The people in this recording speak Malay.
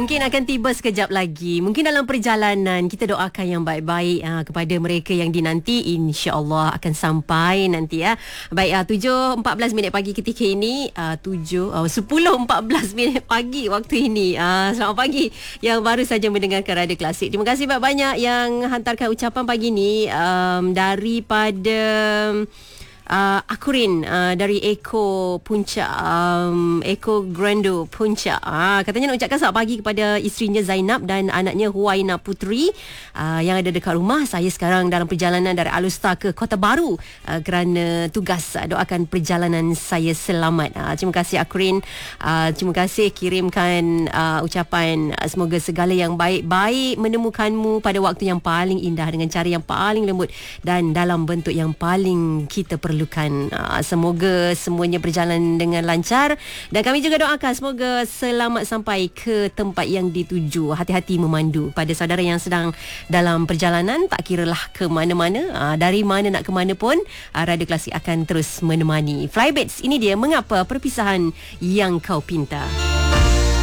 Mungkin akan tiba sekejap lagi. Mungkin dalam perjalanan kita doakan yang baik-baik kepada mereka yang dinanti, insya-Allah akan sampai nanti ya. Baik, 7.14 minit pagi ketika ini, 10.14 minit pagi waktu ini. Selamat pagi yang baru saja mendengarkan Radio Klasik. Terima kasih banyak-banyak yang hantarkan ucapan pagi ni, daripada Akurin dari Eko Puncak, Eko Grando Puncak. Katanya nak ucapkan selamat pagi kepada isterinya Zainab dan anaknya Huwaina Putri yang ada dekat rumah. Saya sekarang dalam perjalanan dari Alustar ke Kota Baru kerana tugas. Doakan perjalanan saya selamat. Terima kasih Akurin. Terima kasih kirimkan ucapan. Semoga segala yang baik-baik menemukanmu pada waktu yang paling indah dengan cara yang paling lembut dan dalam bentuk yang paling kita perlukan. Semoga semuanya berjalan dengan lancar dan kami juga doakan semoga selamat sampai ke tempat yang dituju. Hati-hati memandu pada saudara yang sedang dalam perjalanan, tak kiralah ke mana-mana, dari mana nak ke mana pun, Radio Klasik akan terus menemani. Flybaits, ini dia mengapa perpisahan yang kau pinta.